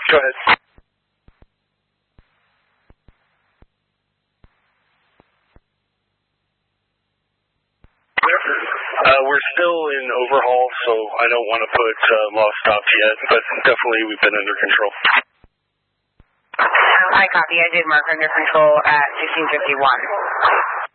Go ahead. We're still in overhaul, so I don't want to put lost stops yet, but definitely we've been under control. I copy. I did mark under control at 1651.